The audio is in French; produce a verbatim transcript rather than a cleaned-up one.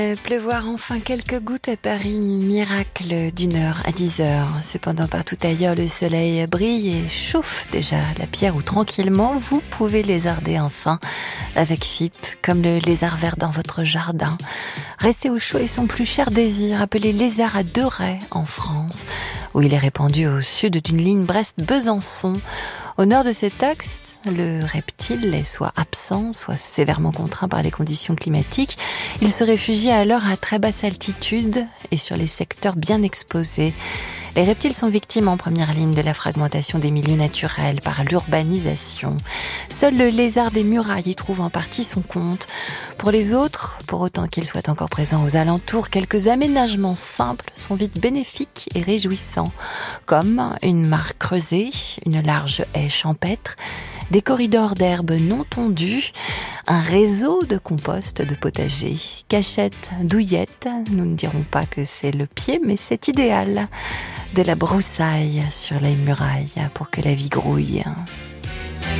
Euh, Pleuvoir enfin quelques gouttes à Paris, miracle d'une heure à dix heures. Cependant, partout ailleurs, le soleil brille et chauffe déjà la pierre où tranquillement vous pouvez lézarder enfin avec F I P, comme le lézard vert dans votre jardin. Restez au chaud et son plus cher désir, appelé lézard à deux raies en France, où il est répandu au sud d'une ligne Brest-Besançon. Au nord de cet axe, le reptile est soit absent, soit sévèrement contraint par les conditions climatiques. Il se réfugie alors à très basse altitude et sur les secteurs bien exposés. Les reptiles sont victimes en première ligne de la fragmentation des milieux naturels par l'urbanisation. Seul le lézard des murailles y trouve en partie son compte. Pour les autres, pour autant qu'ils soient encore présents aux alentours, quelques aménagements simples sont vite bénéfiques et réjouissants, comme une mare creusée, une large haie champêtre, des corridors d'herbes non tondues, un réseau de compost de potager, cachettes, douillettes, nous ne dirons pas que c'est le pied, mais c'est idéal, de la broussaille sur les murailles pour que la vie grouille.